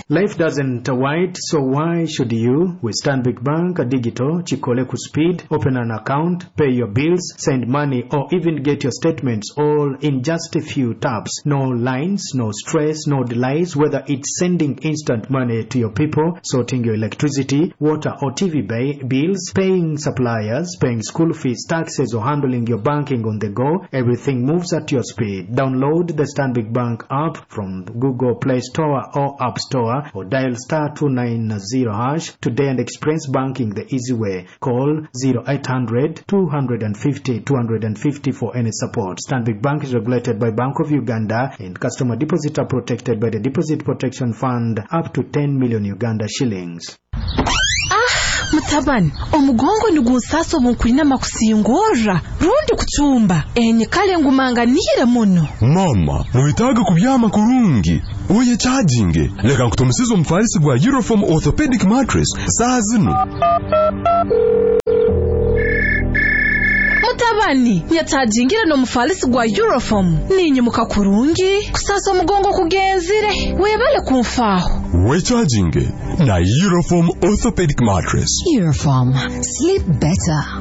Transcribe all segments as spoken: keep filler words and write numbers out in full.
Life doesn't wait, so why should you? With Stanbic Bank Digital, Chikole ku speed, open an account, pay your bills, send money, or even get your statements all in just a few taps. No lines, no stress, no delays, whether it's sending instant money to your people, sorting your electricity, water or T V bay, bills, paying suppliers, paying school fees, taxes, or handling your banking on the go. Everything moves at your speed. Download the Stanbic Bank app from Google Play Store or App Store, or dial star two nine zero hash today and experience banking the easy way. Call zero eight hundred, two fifty, two fifty for any support. Stanbic Bank is regulated by Bank of Uganda, and customer deposits are protected by the Deposit Protection Fund up to ten million Uganda shillings. Ah, mutabani, omugongo nigusaso bunkwina makusingora. Rundi kuchumba, enye kale ngumanga nihire muno. Mama, noitaga kubyama kurungi. Oye charging. Leka nkutumisizo mfarisi gwa Euroform Orthopedic Mattress. Saa zino. Mutabani, nyachargingira no mufalisi gwa Euroform. Ninyi mukakurungi, kusasa omugongo kugenzire. Webale kumfaho. We charging na Euroform Orthopedic Mattress. Euroform. Sleep better.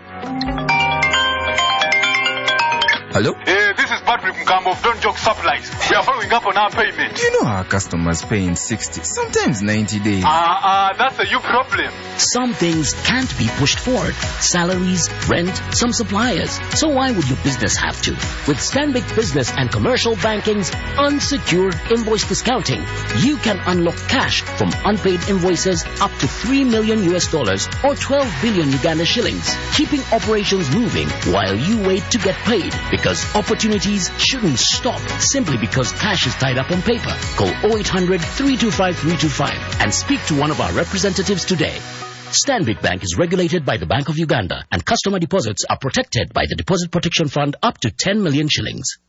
Hello? Hey, this is Patrick Mkambo of Don't Joke Supplies. We are following up on our payment. You know our customers pay in sixty, sometimes ninety days. Ah, uh, uh, that's a you problem. Some things can't be pushed forward. Salaries, rent, some suppliers. So why would your business have to? With Stanbic Business and Commercial Banking's unsecured invoice discounting, you can unlock cash from unpaid invoices up to three million U S dollars or twelve billion Uganda shillings, keeping operations moving while you wait to get paid. Because opportunities shouldn't stop simply because cash is tied up on paper. Call zero eight hundred, three two five, three two five and speak to one of our representatives today. Stanbic Bank is regulated by the Bank of Uganda, and customer deposits are protected by the Deposit Protection Fund up to ten million shillings.